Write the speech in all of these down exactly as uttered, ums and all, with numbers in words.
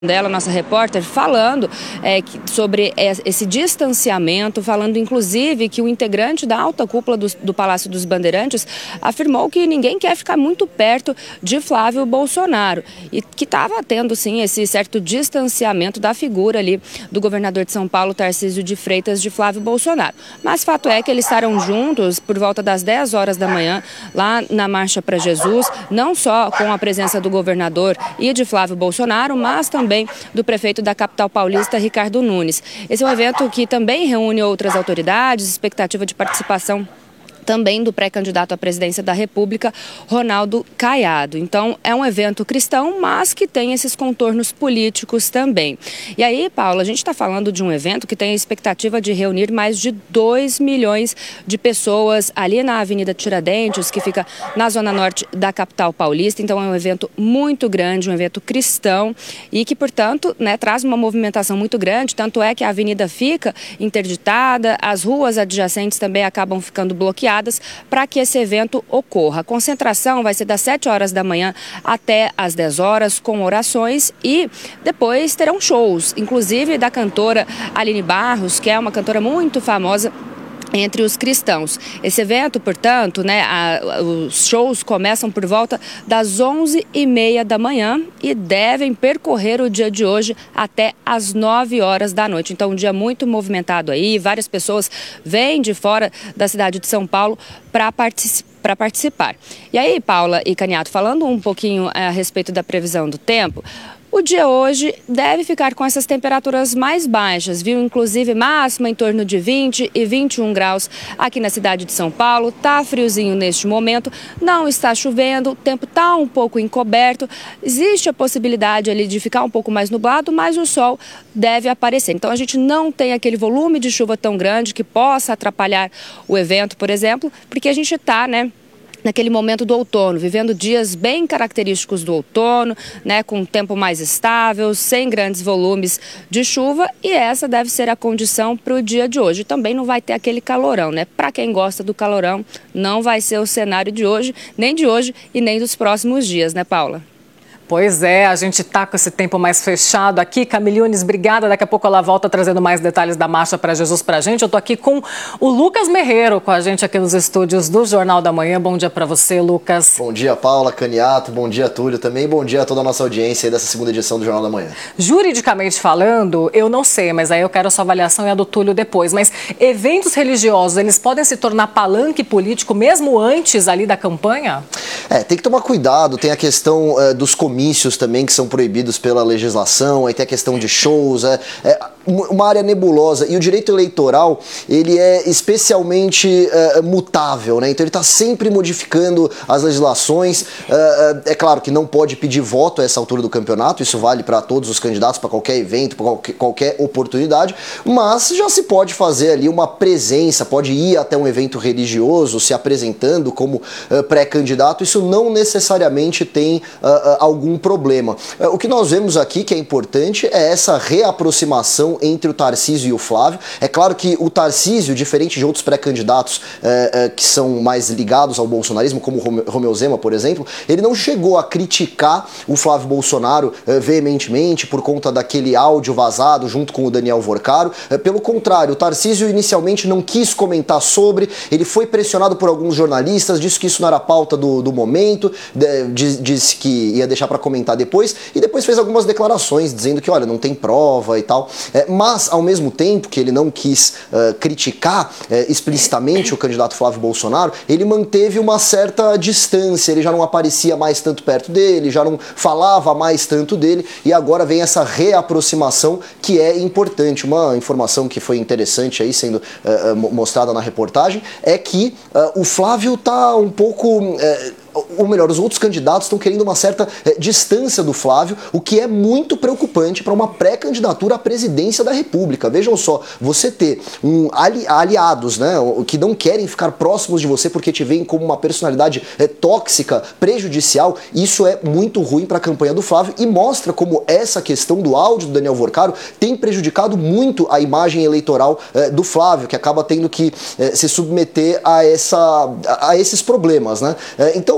dela, nossa repórter, falando é, que, sobre esse distanciamento, falando inclusive que o integrante da alta cúpula do, do Palácio dos Bandeirantes afirmou que ninguém quer ficar muito perto de Flávio Bolsonaro e que estava tendo sim esse certo distanciamento da figura ali do governador de São Paulo, Tarcísio de Freitas, de Flávio Bolsonaro. Mas fato é que eles estarão juntos por volta das dez horas da manhã lá na Marcha para Jesus, não só com a presença do governador e de Flávio Bolsonaro, mas também do prefeito da capital paulista, Ricardo Nunes. Esse é um evento que também reúne outras autoridades, expectativa de participação também do pré-candidato à presidência da República, Ronaldo Caiado. Então, é um evento cristão, mas que tem esses contornos políticos também. E aí, Paula, a gente está falando de um evento que tem a expectativa de reunir mais de dois milhões de pessoas ali na Avenida Tiradentes, que fica na zona norte da capital paulista. Então, é um evento muito grande, um evento cristão e que, portanto, né, traz uma movimentação muito grande. Tanto é que a avenida fica interditada, as ruas adjacentes também acabam ficando bloqueadas para que esse evento ocorra. A concentração vai ser das sete horas da manhã até as dez horas, com orações, e depois terão shows, inclusive da cantora Aline Barros, que é uma cantora muito famosa entre os cristãos. Esse evento, portanto, né, a, os shows começam por volta das onze e meia da manhã e devem percorrer o dia de hoje até as nove horas da noite. Então, um dia muito movimentado aí, várias pessoas vêm de fora da cidade de São Paulo para participar. para participar. E aí, Paula e Caniato, falando um pouquinho a respeito da previsão do tempo, o dia hoje deve ficar com essas temperaturas mais baixas, viu? Inclusive máxima em torno de vinte e vinte e um graus aqui na cidade de São Paulo. Tá friozinho neste momento, não está chovendo, o tempo tá um pouco encoberto. Existe a possibilidade ali de ficar um pouco mais nublado, mas o sol deve aparecer. Então a gente não tem aquele volume de chuva tão grande que possa atrapalhar o evento, por exemplo, porque a gente tá, né, naquele momento do outono, vivendo dias bem característicos do outono, né, com um tempo mais estável, sem grandes volumes de chuva, e essa deve ser a condição para o dia de hoje. Também não vai ter aquele calorão, né? Para quem gosta do calorão, não vai ser o cenário de hoje, nem de hoje e nem dos próximos dias, né, Paula? Pois é, a gente está com esse tempo mais fechado aqui. Camiliones, obrigada. Daqui a pouco ela volta trazendo mais detalhes da Marcha para Jesus para a gente. Eu estou aqui com o Lucas Merreiro, com a gente aqui nos estúdios do Jornal da Manhã. Bom dia para você, Lucas. Bom dia, Paula, Caniato. Bom dia, Túlio. Também bom dia a toda a nossa audiência aí dessa segunda edição do Jornal da Manhã. Juridicamente falando, eu não sei, mas aí eu quero a sua avaliação e a do Túlio depois. Mas eventos religiosos, eles podem se tornar palanque político mesmo antes ali da campanha? É, tem que tomar cuidado. Tem a questão uh, dos comícios também, que são proibidos pela legislação, aí tem a questão de shows, é, é uma área nebulosa, e o direito eleitoral, ele é especialmente uh, mutável, né? Então ele está sempre modificando as legislações. Uh, é claro que não pode pedir voto a essa altura do campeonato, isso vale para todos os candidatos, para qualquer evento, para qualquer, qualquer oportunidade, mas já se pode fazer ali uma presença, pode ir até um evento religioso, se apresentando como uh, pré-candidato. Isso não necessariamente tem uh, uh, algum problema. Uh, o que nós vemos aqui que é importante é essa reaproximação entre o Tarcísio e o Flávio. É claro que o Tarcísio, diferente de outros pré-candidatos eh, eh, que são mais ligados ao bolsonarismo, como o Romeu Zema, por exemplo, ele não chegou a criticar o Flávio Bolsonaro eh, veementemente por conta daquele áudio vazado junto com o Daniel Vorcaro. Eh, pelo contrário, o Tarcísio inicialmente não quis comentar sobre, ele foi pressionado por alguns jornalistas, disse que isso não era pauta do, do momento, de, de, disse que ia deixar para comentar depois, e depois fez algumas declarações dizendo que, olha, não tem prova e tal. É, mas, ao mesmo tempo que ele não quis uh, criticar uh, explicitamente o candidato Flávio Bolsonaro, ele manteve uma certa distância, ele já não aparecia mais tanto perto dele, já não falava mais tanto dele, e agora vem essa reaproximação que é importante. Uma informação que foi interessante aí sendo uh, mostrada na reportagem é que uh, o Flávio está um pouco... Uh, ou melhor, os outros candidatos estão querendo uma certa eh, distância do Flávio, o que é muito preocupante para uma pré-candidatura à presidência da República. Vejam só, você ter um ali, aliados, né, que não querem ficar próximos de você porque te veem como uma personalidade eh, tóxica, prejudicial, isso é muito ruim para a campanha do Flávio e mostra como essa questão do áudio do Daniel Vorcaro tem prejudicado muito a imagem eleitoral eh, do Flávio, que acaba tendo que eh, se submeter a, essa, a, a esses problemas, né? Eh, então,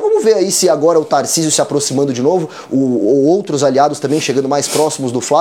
vamos ver aí se agora o Tarcísio se aproximando de novo, o, ou outros aliados também chegando mais próximos do Flávio,